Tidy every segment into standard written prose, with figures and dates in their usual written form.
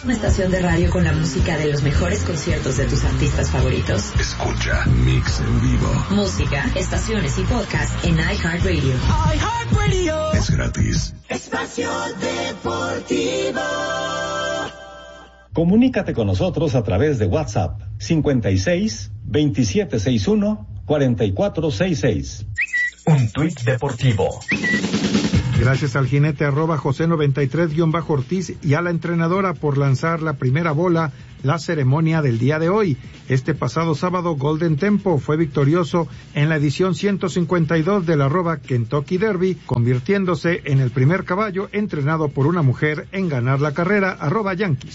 Una estación de radio con la música de los mejores conciertos de tus artistas favoritos. Escucha Mix en vivo. Música, estaciones y podcast en iHeartRadio. iHeartRadio. Es gratis. Espacio Deportivo. Comunícate con nosotros a través de WhatsApp 56 2761 4466. Un tuit deportivo. Gracias al jinete @José93_Ortiz y a la entrenadora por lanzar la primera bola, la ceremonia del día de hoy. Este pasado sábado, Golden Tempo fue victorioso en la edición 152 del @Kentucky Derby, convirtiéndose en el primer caballo entrenado por una mujer en ganar la carrera @Yankees.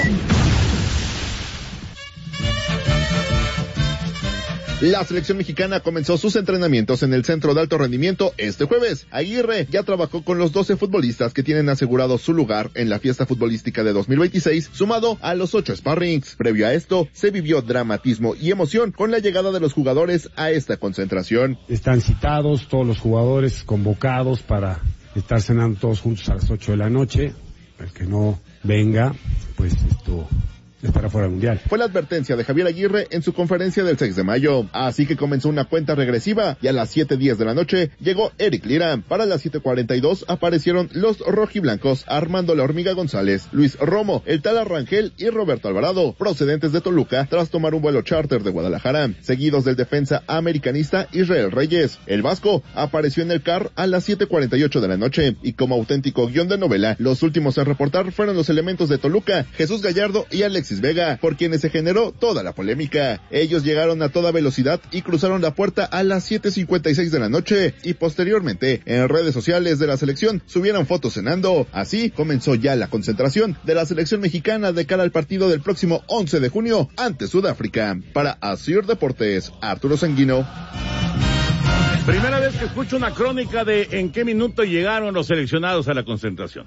La selección mexicana comenzó sus entrenamientos en el Centro de Alto Rendimiento este jueves. Aguirre ya trabajó con los 12 futbolistas que tienen asegurado su lugar en la fiesta futbolística de 2026, sumado a los 8 sparrings. Previo a esto, se vivió dramatismo y emoción con la llegada de los jugadores a esta concentración. Están citados todos los jugadores convocados para estar cenando todos juntos a las 8 de la noche. El que no venga, pues estará fuera del Mundial. Fue la advertencia de Javier Aguirre en su conferencia del 6 de mayo. Así que comenzó una cuenta regresiva y a las 7:10 de la noche llegó Eric Lira. Para las 7:42 aparecieron los rojiblancos Armando La Hormiga González, Luis Romo, el Tala Rangel y Roberto Alvarado, procedentes de Toluca tras tomar un vuelo charter de Guadalajara, seguidos del defensa americanista Israel Reyes. El vasco apareció en el CAR a las 7:48 de la noche y como auténtico guión de novela, los últimos en reportar fueron los elementos de Toluca, Jesús Gallardo y Alexis Vega, por quienes se generó toda la polémica. Ellos llegaron a toda velocidad y cruzaron la puerta a las 7:56 de la noche y posteriormente en redes sociales de la selección subieron fotos cenando. Así comenzó ya la concentración de la selección mexicana de cara al partido del próximo 11 de junio ante Sudáfrica. Para Asir Deportes, Arturo Sanguino. Primera vez que escucho una crónica de en qué minuto llegaron los seleccionados a la concentración.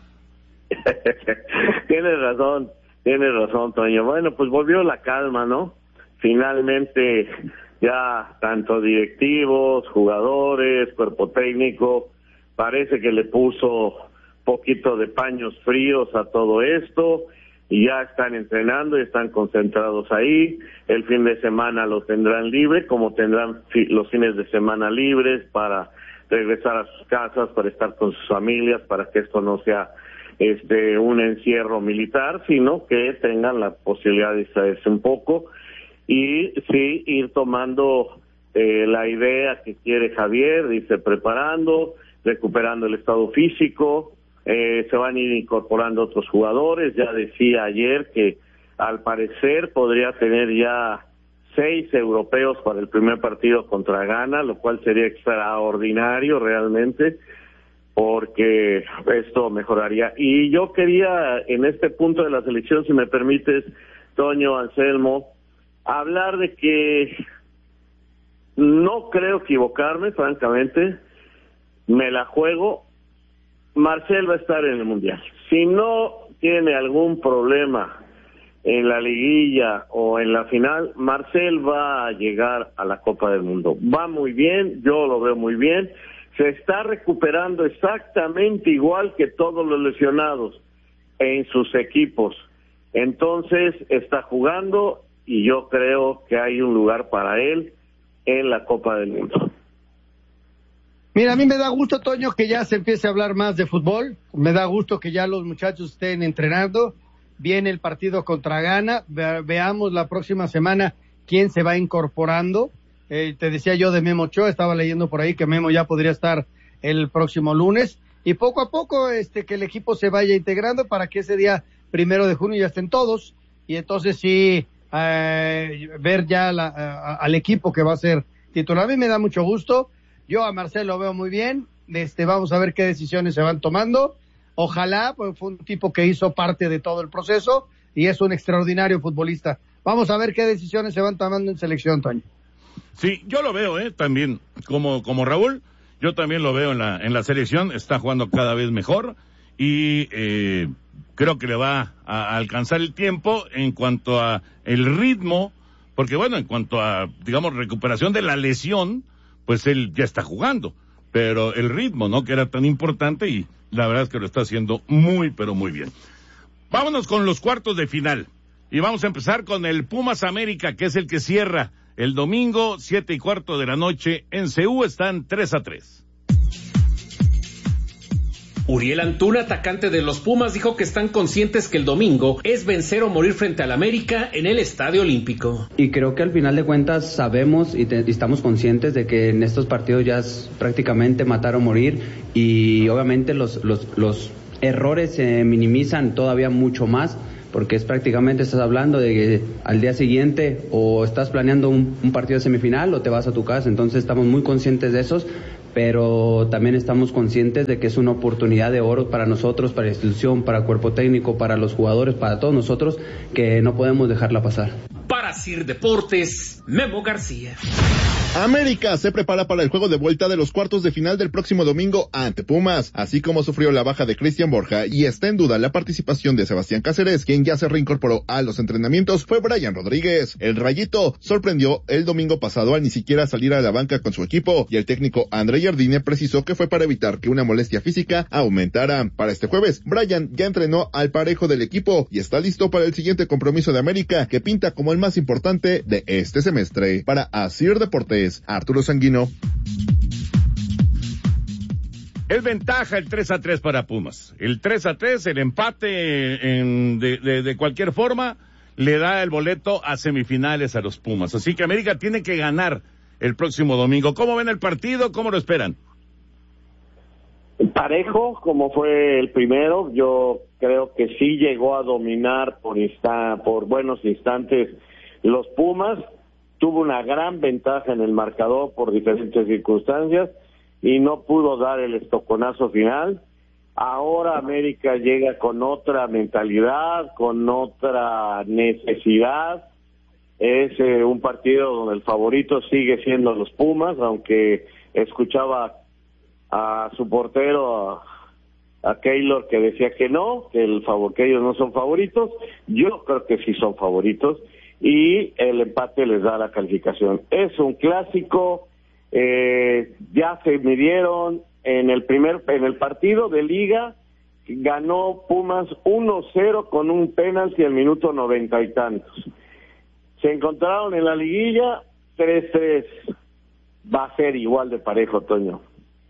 Tienes razón, Toño. Bueno, pues volvió la calma, ¿no? Finalmente ya tanto directivos, jugadores, cuerpo técnico, parece que le puso poquito de paños fríos a todo esto y ya están entrenando y están concentrados ahí. El fin de semana lo tendrán libre, como tendrán los fines de semana libres para regresar a sus casas, para estar con sus familias, para que esto no sea un encierro militar, sino que tengan la posibilidad de distraerse un poco y sí ir tomando la idea que quiere Javier, irse preparando, recuperando el estado físico, se van a ir incorporando otros jugadores. Ya decía ayer que al parecer podría tener ya 6 europeos para el primer partido contra Ghana, lo cual sería extraordinario realmente, porque esto mejoraría. Y yo quería, en este punto de la selección, si me permites, Toño, Anselmo, hablar de que no creo equivocarme, francamente, me la juego, Marcel va a estar en el Mundial. Si no tiene algún problema en la liguilla o en la final, Marcel va a llegar a la Copa del Mundo. Va muy bien, yo lo veo muy bien. Se está recuperando exactamente igual que todos los lesionados en sus equipos. Entonces está jugando y yo creo que hay un lugar para él en la Copa del Mundo. Mira, a mí me da gusto, Toño, que ya se empiece a hablar más de fútbol. Me da gusto que ya los muchachos estén entrenando. Viene el partido contra Ghana. Veamos la próxima semana quién se va incorporando. Te decía yo de Memo Ochoa, estaba leyendo por ahí que Memo ya podría estar el próximo lunes, y poco a poco que el equipo se vaya integrando para que ese día 1 de junio ya estén todos, y entonces sí ver ya al equipo que va a ser titular. A mí me da mucho gusto, yo a Marcelo lo veo muy bien, vamos a ver qué decisiones se van tomando. Ojalá, pues fue un tipo que hizo parte de todo el proceso y es un extraordinario futbolista. Vamos a ver qué decisiones se van tomando en selección, Toño. Sí, yo lo veo, también, como Raúl, yo también lo veo en la selección, está jugando cada vez mejor y creo que le va a alcanzar el tiempo en cuanto a el ritmo, porque bueno, en cuanto a, digamos, recuperación de la lesión, pues él ya está jugando, pero el ritmo, ¿no?, que era tan importante, y la verdad es que lo está haciendo muy, pero muy bien. Vámonos con los cuartos de final. Y vamos a empezar con el Pumas América, que es el que cierra el domingo, 7:15 de la noche. En CU están 3-3. Uriel Antuna, atacante de los Pumas, dijo que están conscientes que el domingo es vencer o morir frente al América en el Estadio Olímpico. Y creo que al final de cuentas sabemos y estamos conscientes de que en estos partidos ya es prácticamente matar o morir, y obviamente los errores se minimizan todavía mucho más, porque es prácticamente estás hablando de que al día siguiente o estás planeando un partido de semifinal o te vas a tu casa. Entonces estamos muy conscientes de esos, pero también estamos conscientes de que es una oportunidad de oro para nosotros, para la institución, para el cuerpo técnico, para los jugadores, para todos nosotros, que no podemos dejarla pasar. Para CIR Deportes, Memo García. América se prepara para el juego de vuelta de los cuartos de final del próximo domingo ante Pumas, así como sufrió la baja de Cristian Borja y está en duda la participación de Sebastián Cáceres, quien ya se reincorporó a los entrenamientos, fue Brian Rodríguez. El Rayito sorprendió el domingo pasado al ni siquiera salir a la banca con su equipo, y el técnico André Jardine precisó que fue para evitar que una molestia física aumentara. Para este jueves, Brian ya entrenó al parejo del equipo y está listo para el siguiente compromiso de América, que pinta como el más importante de este semestre. Para CIR Deportes, Arturo Sanguino. Es ventaja el 3-3 para Pumas. El 3-3, el empate de cualquier forma, le da el boleto a semifinales a los Pumas. Así que América tiene que ganar el próximo domingo. ¿Cómo ven el partido? ¿Cómo lo esperan? Parejo, como fue el primero. Yo creo que sí llegó a dominar por buenos instantes los Pumas. Tuvo una gran ventaja en el marcador por diferentes circunstancias y no pudo dar el estoconazo final. Ahora América llega con otra mentalidad, con otra necesidad. Es un partido donde el favorito sigue siendo los Pumas, aunque escuchaba a su portero, a Keylor, que decía que no, que ellos no son favoritos. Yo creo que sí son favoritos, y el empate les da la calificación. Es un clásico, ya se midieron en el partido de liga, ganó Pumas 1-0 con un penalti al minuto 90 y tantos. Se encontraron en la liguilla 3-3. Va a ser igual de parejo, Toño.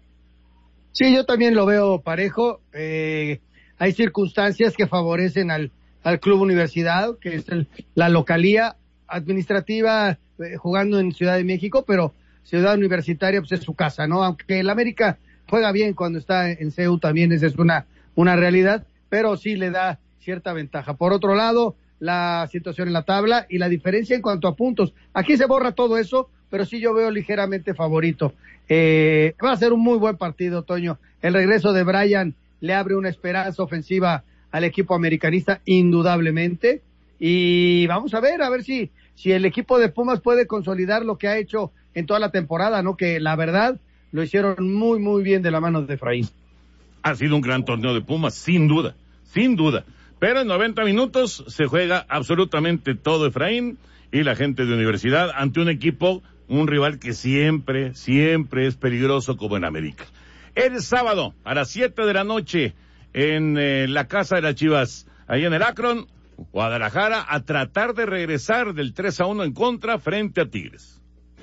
Sí, yo también lo veo parejo. Hay circunstancias que favorecen al Club Universidad, que es la localía administrativa, jugando en Ciudad de México, pero Ciudad Universitaria pues es su casa, ¿no? Aunque el América juega bien cuando está en CEU, también esa es una realidad, pero sí le da cierta ventaja. Por otro lado, la situación en la tabla y la diferencia en cuanto a puntos. Aquí se borra todo eso, pero sí yo veo ligeramente favorito. Va a ser un muy buen partido, Toño. El regreso de Brian le abre una esperanza ofensiva al equipo americanista, indudablemente, y vamos a ver si el equipo de Pumas puede consolidar lo que ha hecho en toda la temporada, ¿no? Que la verdad lo hicieron muy, muy bien de la mano de Efraín. Ha sido un gran torneo de Pumas, sin duda, pero en 90 minutos se juega absolutamente todo Efraín y la gente de Universidad ante un equipo, un rival que siempre es peligroso como en América. El sábado a las 7 de la noche en la casa de las Chivas, ahí en el Akron, Guadalajara, a tratar de regresar del 3-1 en contra frente a Tigres.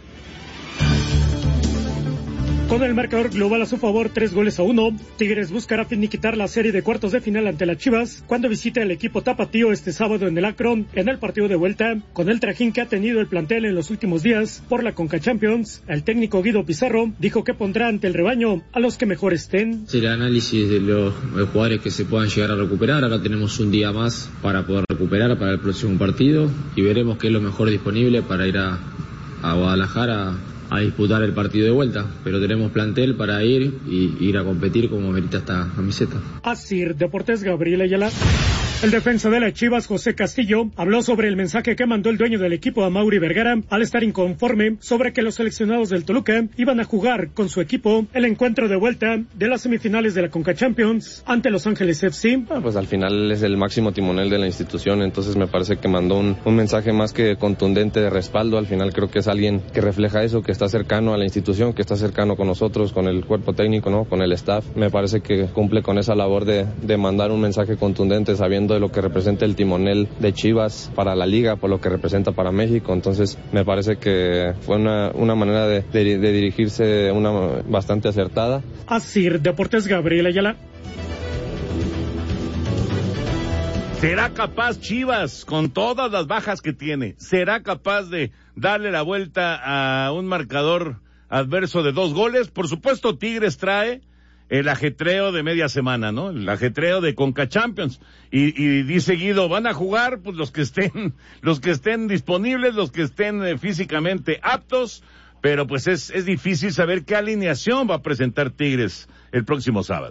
Con el marcador global a su favor, 3-1, Tigres buscará finiquitar la serie de cuartos de final ante las Chivas cuando visite al equipo tapatío este sábado en el Akron, en el partido de vuelta. Con el trajín que ha tenido el plantel en los últimos días por la Conca Champions, el técnico Guido Pizarro dijo que pondrá ante el rebaño a los que mejor estén. El análisis de los jugadores que se puedan llegar a recuperar. Acá tenemos un día más para poder recuperar para el próximo partido y veremos qué es lo mejor disponible para ir a Guadalajara a disputar el partido de vuelta, pero tenemos plantel para ir a competir como merita esta camiseta. CIR Deportes, Gabriel Ayala. El defensa de las Chivas, José Castillo, habló sobre el mensaje que mandó el dueño del equipo, Amaury Vergara, al estar inconforme sobre que los seleccionados del Toluca iban a jugar con su equipo el encuentro de vuelta de las semifinales de la Conca Champions ante Los Ángeles FC. Pues al final es el máximo timonel de la institución, entonces me parece que mandó un mensaje más que contundente de respaldo. Al final creo que es alguien que refleja eso, que está cercano a la institución, que está cercano con nosotros, con el cuerpo técnico, ¿no? Con el staff. Me parece que cumple con esa labor de mandar un mensaje contundente, sabiendo hablando de lo que representa el timonel de Chivas para la liga, por lo que representa para México. Entonces me parece que fue una manera de dirigirse bastante acertada. Asir Deportes, Gabriel Ayala. ¿Será capaz Chivas, con todas las bajas que tiene, será capaz de darle la vuelta a un marcador adverso de 2 goles? Por supuesto, Tigres trae el ajetreo de media semana, ¿no? El ajetreo de Conca Champions. Y dice Guido, van a jugar pues los que estén disponibles, los que estén físicamente aptos, pero pues es difícil saber qué alineación va a presentar Tigres el próximo sábado.